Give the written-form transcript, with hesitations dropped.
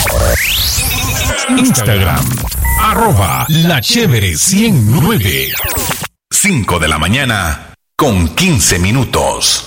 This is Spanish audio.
Instagram, @lachévere109. 5 de la mañana, con 15 minutos.